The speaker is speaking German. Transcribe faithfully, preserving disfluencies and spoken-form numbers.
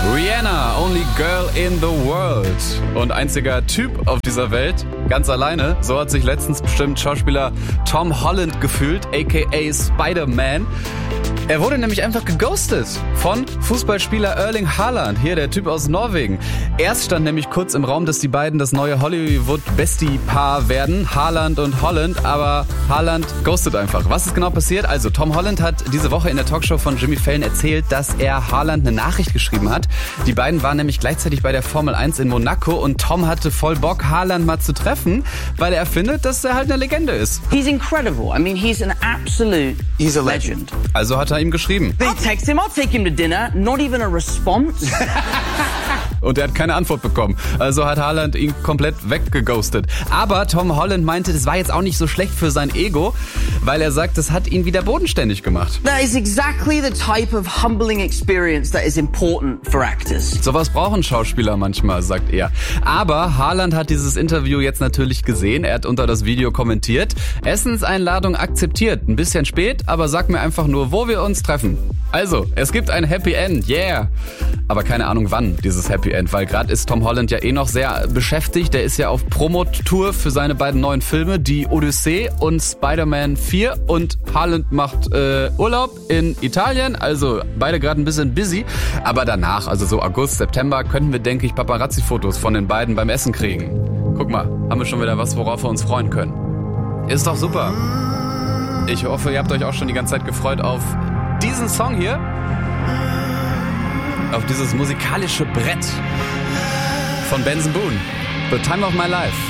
Rihanna, only girl in the world. Und einziger Typ auf dieser Welt, ganz alleine. So hat sich letztens bestimmt Schauspieler Tom Holland gefühlt, aka Spider-Man. Er wurde nämlich einfach geghostet von Fußballspieler Erling Haaland, hier der Typ aus Norwegen. Erst stand nämlich kurz im Raum, dass die beiden das neue Hollywood-Bestie-Paar werden, Haaland und Holland, aber Haaland ghostet einfach. Was ist genau passiert? Also Tom Holland hat diese Woche in der Talkshow von Jimmy Fallon erzählt, dass er Haaland eine Nachricht geschrieben hat. Die beiden waren nämlich gleichzeitig bei der Formel eins in Monaco und Tom hatte voll Bock, Haaland mal zu treffen, weil er findet, dass er halt eine Legende ist. He's incredible. I mean, he's an absolute He's a legend. Also hat er ihm geschrieben. I'll text him, I'll take him to dinner. Not even a response. Und er hat keine Antwort bekommen. Also hat Haaland ihn komplett weggeghostet. Aber Tom Holland meinte, das war jetzt auch nicht so schlecht für sein Ego, weil er sagt, das hat ihn wieder bodenständig gemacht. That is exactly the type of humbling experience that is important for actors. Sowas brauchen Schauspieler manchmal, sagt er. Aber Haaland hat dieses Interview jetzt natürlich gesehen. Er hat unter das Video kommentiert. Essenseinladung akzeptiert. Ein bisschen spät, aber sag mir einfach nur, wo wir uns treffen. Also, es gibt ein Happy End, yeah. Aber keine Ahnung wann, dieses Happy End, weil gerade ist Tom Holland ja eh noch sehr beschäftigt. Der ist ja auf Promotour für seine beiden neuen Filme, die Odyssee und Spider-Man vier. Und Haaland macht äh, Urlaub in Italien, also beide gerade ein bisschen busy. Aber danach, also so August, September, könnten wir, denke ich, Paparazzi-Fotos von den beiden beim Essen kriegen. Guck mal, haben wir schon wieder was, worauf wir uns freuen können. Ist doch super. Ich hoffe, ihr habt euch auch schon die ganze Zeit gefreut auf diesen Song hier. Auf dieses musikalische Brett von Benson Boone. The Time of My Life.